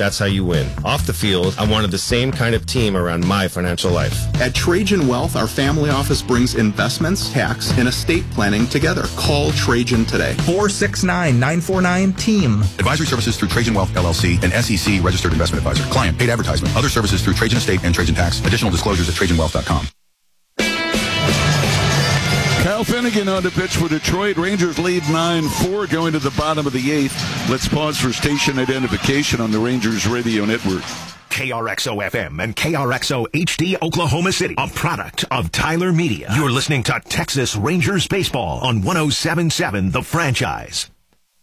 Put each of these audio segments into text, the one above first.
that's how you win. Off the field, I wanted the same kind of team around my financial life. At Trajan Wealth, our family office brings investments, tax, and estate planning together. Call Trajan today. 469-949-TEAM. Advisory services through Trajan Wealth, LLC, an SEC registered investment advisor. Client, paid advertisement. Other services through Trajan Estate and Trajan Tax. Additional disclosures at TrajanWealth.com. Kyle Finnegan on the pitch for Detroit. Rangers lead 9-4 going to the bottom of the eighth. Let's pause for station identification on the Rangers radio network. KRXO-FM and KRXO HD Oklahoma City, a product of Tyler Media. You're listening to Texas Rangers Baseball on 107.7 The Franchise.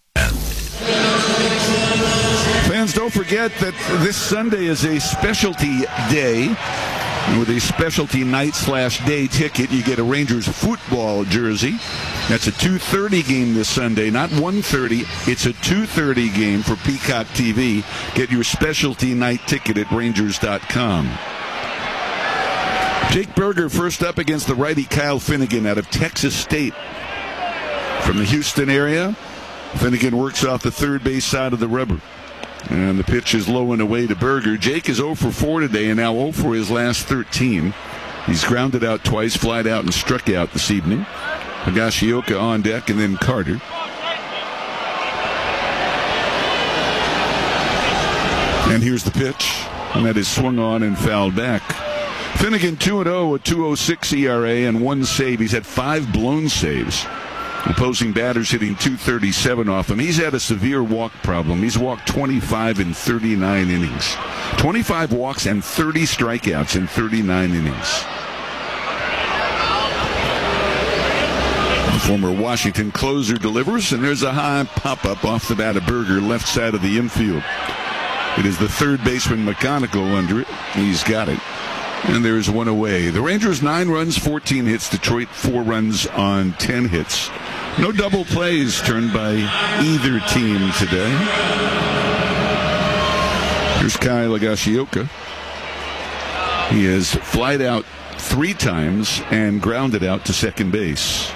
Fans, don't forget that this Sunday is a specialty day. With a specialty night/day ticket, you get a Rangers football jersey. That's a 2:30 game this Sunday, not 1:30. It's a 2:30 game for Peacock TV. Get your specialty night ticket at Rangers.com. Jake Berger first up against the righty Kyle Finnegan out of Texas State. From the Houston area, Finnegan works off the third base side of the rubber. And the pitch is low and away to Berger. Jake is 0 for 4 today and now 0 for his last 13. He's grounded out twice, flied out, and struck out this evening. Higashioka on deck, and then Carter. And here's the pitch, and that is swung on and fouled back. Finnegan 2-0, a 2.06 ERA, and 1 save. He's had 5 blown saves. Opposing batters hitting .237 off him. He's had a severe walk problem. He's walked 25 in 39 innings. 25 walks and 30 strikeouts in 39 innings. The former Washington closer delivers, and there's a high pop-up off the bat of Berger, left side of the infield. It is the third baseman McGonigal under it. He's got it. And there's 1 away. The Rangers 9 runs, 14 hits. Detroit 4 runs on 10 hits. No double plays turned by either team today. Here's Kyle Higashioka. He has flied out 3 times and grounded out to second base.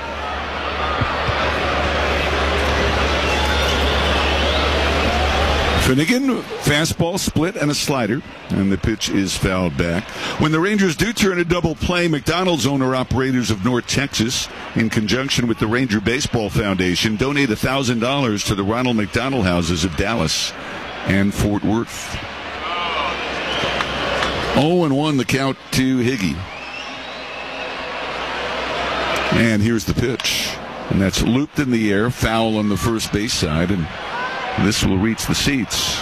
Finnegan, fastball, split, and a slider, and the pitch is fouled back. When the Rangers do turn a double play, McDonald's owner-operators of North Texas, in conjunction with the Ranger Baseball Foundation, donate $1,000 to the Ronald McDonald Houses of Dallas and Fort Worth. 0-1 the count to Higgy. And here's the pitch. And that's looped in the air, foul on the first base side, and this will reach the seats.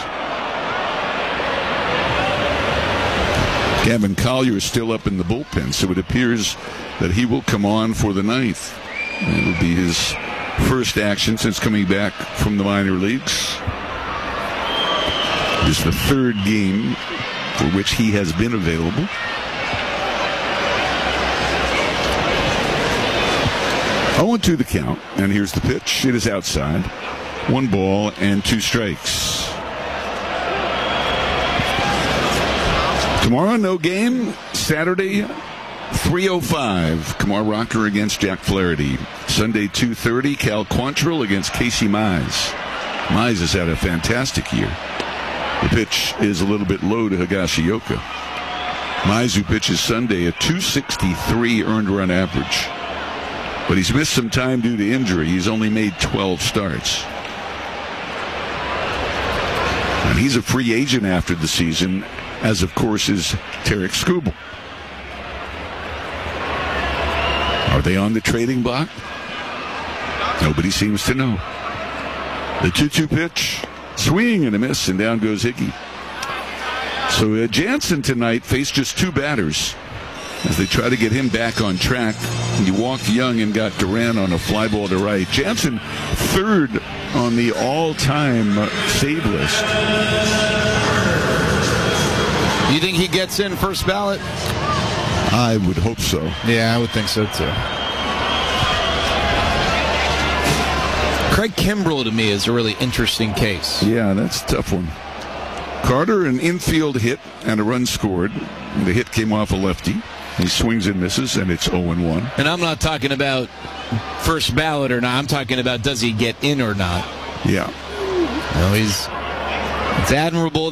Gavin Collier is still up in the bullpen, so it appears that he will come on for the 9th. It'll be his first action since coming back from the minor leagues. This is the 3rd game for which he has been available. Oh, 2 the count, and here's the pitch. It is outside. 1 ball and 2 strikes. Tomorrow, no game. Saturday, 3:05. Kumar Rocker against Jack Flaherty. Sunday, 2:30. Cal Quantrill against Casey Mize. Mize has had a fantastic year. The pitch is a little bit low to Higashioka. Mize, who pitches Sunday, a .263 earned run average. But he's missed some time due to injury. He's only made 12 starts. And he's a free agent after the season, as of course is Tarek Skubal. Are they on the trading block? Nobody seems to know. The 2-2 pitch, swing and a miss, and down goes Higgy. So Jansen tonight faced just 2 batters as they try to get him back on track. He walked Young and got Duran on a fly ball to right. Jansen 3rd on the all-time save list. You think he gets in first ballot? I would hope so. Yeah, I would think so too. Craig Kimbrell to me is a really interesting case. Yeah, that's a tough one. Carter, an infield hit and a run scored. The hit came off a lefty. He swings and misses, and it's 0-1. And I'm not talking about first ballot or not. I'm talking about does he get in or not. Yeah. No, it's admirable